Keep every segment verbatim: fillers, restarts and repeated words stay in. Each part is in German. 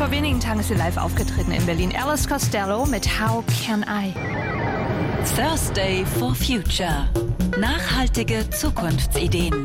Vor wenigen Tagen ist sie live aufgetreten in Berlin. Alice Costello mit How Can I? Thursday for Future. Nachhaltige Zukunftsideen.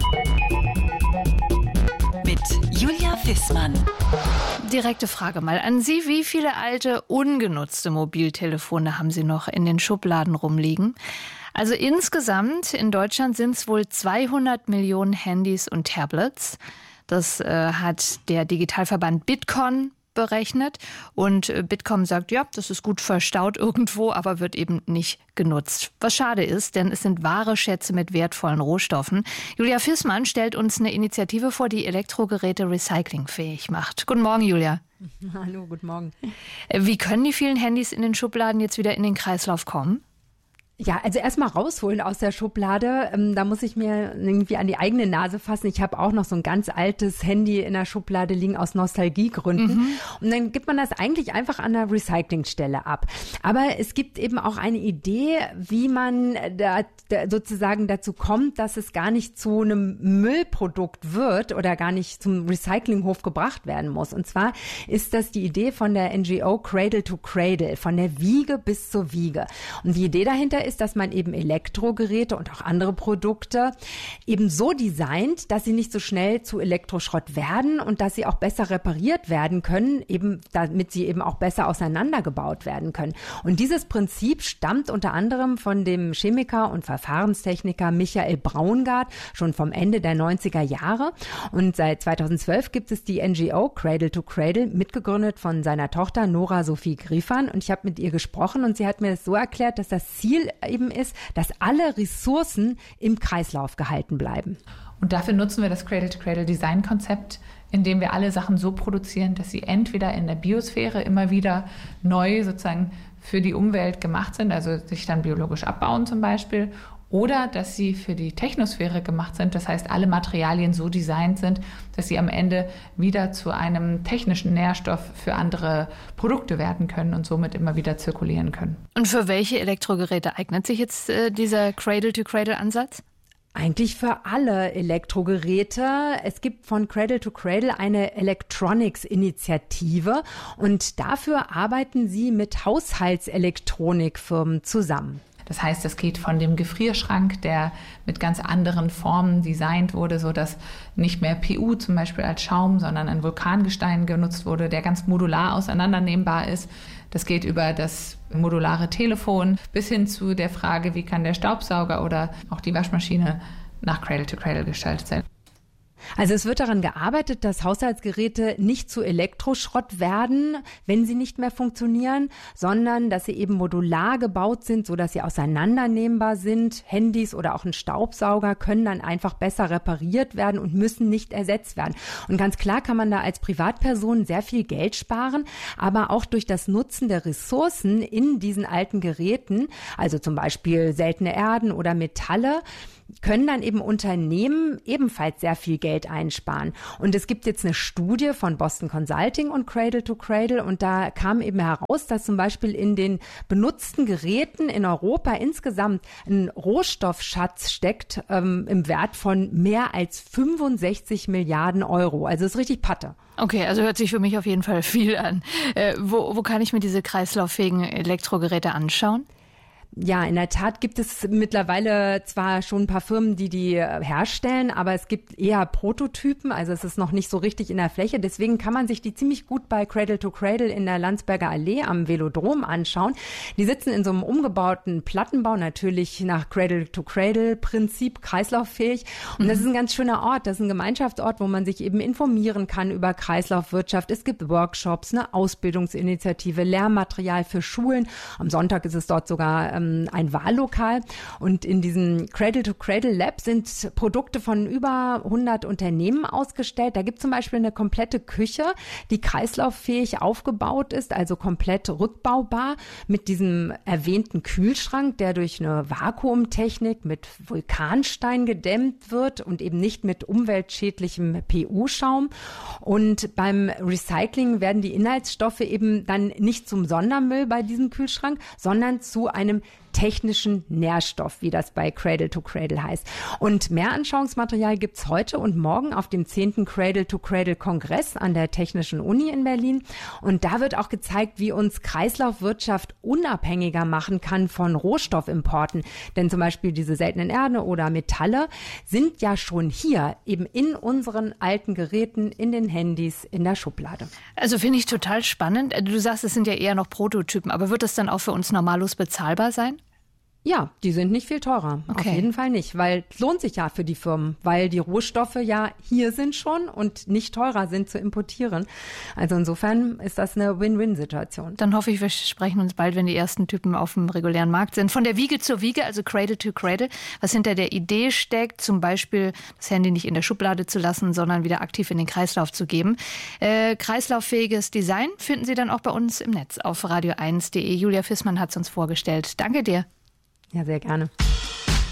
Mit Julia Fissmann. Direkte Frage mal an Sie. Wie viele alte, ungenutzte Mobiltelefone haben Sie noch in den Schubladen rumliegen? Also insgesamt in Deutschland sind es wohl zweihundert Millionen Handys und Tablets. Das äh, hat der Digitalverband Bitkom berechnet. Und äh, Bitkom sagt, ja, das ist gut verstaut irgendwo, aber wird eben nicht genutzt. Was schade ist, denn es sind wahre Schätze mit wertvollen Rohstoffen. Julia Fissmann stellt uns eine Initiative vor, die Elektrogeräte recyclingfähig macht. Guten Morgen, Julia. Hallo, guten Morgen. Wie können die vielen Handys in den Schubladen jetzt wieder in den Kreislauf kommen? Ja, also erstmal rausholen aus der Schublade. Ähm, da muss ich mir irgendwie an die eigene Nase fassen. Ich habe auch noch so ein ganz altes Handy in der Schublade liegen aus Nostalgiegründen. Mhm. Und dann gibt man das eigentlich einfach an der Recyclingstelle ab. Aber es gibt eben auch eine Idee, wie man da, da sozusagen dazu kommt, dass es gar nicht zu einem Müllprodukt wird oder gar nicht zum Recyclinghof gebracht werden muss. Und zwar ist das die Idee von der N G O Cradle to Cradle, von der Wiege bis zur Wiege. Und die Idee dahinter ist, dass man eben Elektrogeräte und auch andere Produkte eben so designt, dass sie nicht so schnell zu Elektroschrott werden und dass sie auch besser repariert werden können, eben damit sie eben auch besser auseinandergebaut werden können. Und dieses Prinzip stammt unter anderem von dem Chemiker und Verfahrenstechniker Michael Braungart schon vom Ende der neunziger Jahre. Und seit zweitausendzwölf gibt es die N G O Cradle to Cradle, mitgegründet von seiner Tochter Nora Sophie Griefan. Und ich habe mit ihr gesprochen und sie hat mir das so erklärt, dass das Ziel eben ist, dass alle Ressourcen im Kreislauf gehalten bleiben. Und dafür nutzen wir das Cradle-to-Cradle-Design-Konzept, indem wir alle Sachen so produzieren, dass sie entweder in der Biosphäre immer wieder neu sozusagen für die Umwelt gemacht sind, also sich dann biologisch abbauen zum Beispiel, oder dass sie für die Technosphäre gemacht sind, das heißt, alle Materialien so designt sind, dass sie am Ende wieder zu einem technischen Nährstoff für andere Produkte werden können und somit immer wieder zirkulieren können. Und für welche Elektrogeräte eignet sich jetzt äh, dieser Cradle-to-Cradle-Ansatz? Eigentlich für alle Elektrogeräte. Es gibt von Cradle to Cradle eine Electronics-Initiative und dafür arbeiten sie mit Haushaltselektronikfirmen zusammen. Das heißt, es geht von dem Gefrierschrank, der mit ganz anderen Formen designt wurde, so dass nicht mehr P U zum Beispiel als Schaum, sondern ein Vulkangestein genutzt wurde, der ganz modular auseinandernehmbar ist. Das geht über das modulare Telefon bis hin zu der Frage, wie kann der Staubsauger oder auch die Waschmaschine nach Cradle to Cradle gestaltet sein. Also es wird daran gearbeitet, dass Haushaltsgeräte nicht zu Elektroschrott werden, wenn sie nicht mehr funktionieren, sondern dass sie eben modular gebaut sind, sodass sie auseinandernehmbar sind. Handys oder auch ein Staubsauger können dann einfach besser repariert werden und müssen nicht ersetzt werden. Und ganz klar kann man da als Privatperson sehr viel Geld sparen, aber auch durch das Nutzen der Ressourcen in diesen alten Geräten, also zum Beispiel seltene Erden oder Metalle, können dann eben Unternehmen ebenfalls sehr viel Geld einsparen. Und es gibt jetzt eine Studie von Boston Consulting und Cradle to Cradle und da kam eben heraus, dass zum Beispiel in den benutzten Geräten in Europa insgesamt ein Rohstoffschatz steckt ähm, im Wert von mehr als fünfundsechzig Milliarden Euro. Also ist richtig Patte. Okay, also hört sich für mich auf jeden Fall viel an. Äh, wo, wo kann ich mir diese kreislauffähigen Elektrogeräte anschauen? Ja, in der Tat gibt es mittlerweile zwar schon ein paar Firmen, die die herstellen, aber es gibt eher Prototypen, also es ist noch nicht so richtig in der Fläche. Deswegen kann man sich die ziemlich gut bei Cradle to Cradle in der Landsberger Allee am Velodrom anschauen. Die sitzen in so einem umgebauten Plattenbau, natürlich nach Cradle to Cradle Prinzip, kreislauffähig. Und das ist ein ganz schöner Ort, das ist ein Gemeinschaftsort, wo man sich eben informieren kann über Kreislaufwirtschaft. Es gibt Workshops, eine Ausbildungsinitiative, Lehrmaterial für Schulen. Am Sonntag ist es dort sogar ähm, ein Wahllokal und in diesem Cradle-to-Cradle-Lab sind Produkte von über hundert Unternehmen ausgestellt. Da gibt es zum Beispiel eine komplette Küche, die kreislauffähig aufgebaut ist, also komplett rückbaubar mit diesem erwähnten Kühlschrank, der durch eine Vakuumtechnik mit Vulkanstein gedämmt wird und eben nicht mit umweltschädlichem P U-Schaum. Und beim Recycling werden die Inhaltsstoffe eben dann nicht zum Sondermüll bei diesem Kühlschrank, sondern zu einem technischen Nährstoff, wie das bei Cradle to Cradle heißt. Und mehr Anschauungsmaterial gibt's heute und morgen auf dem zehnten Cradle to Cradle Kongress an der Technischen Uni in Berlin. Und da wird auch gezeigt, wie uns Kreislaufwirtschaft unabhängiger machen kann von Rohstoffimporten. Denn zum Beispiel diese seltenen Erden oder Metalle sind ja schon hier, eben in unseren alten Geräten, in den Handys, in der Schublade. Also finde ich total spannend. Du sagst, es sind ja eher noch Prototypen, aber wird das dann auch für uns normallos bezahlbar sein? Ja, die sind nicht viel teurer. Okay. Auf jeden Fall nicht, weil es lohnt sich ja für die Firmen, weil die Rohstoffe ja hier sind schon und nicht teurer sind zu importieren. Also insofern ist das eine Win-Win-Situation. Dann hoffe ich, wir sprechen uns bald, wenn die ersten Typen auf dem regulären Markt sind. Von der Wiege zur Wiege, also Cradle to Cradle, was hinter der Idee steckt, zum Beispiel das Handy nicht in der Schublade zu lassen, sondern wieder aktiv in den Kreislauf zu geben. Äh, kreislauffähiges Design finden Sie dann auch bei uns im Netz auf radio eins punkt de. Julia Fissmann hat es uns vorgestellt. Danke dir. Ja, sehr gerne.